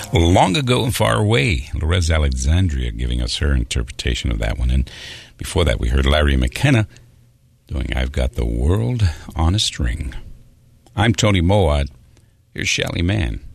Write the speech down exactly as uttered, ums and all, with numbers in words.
Long Ago and Far Away, Lorez Alexandria giving us her interpretation of that one. And before that, we heard Larry McKenna doing I've Got the World on a String. I'm Tony Moad. Here's Shelly Manne.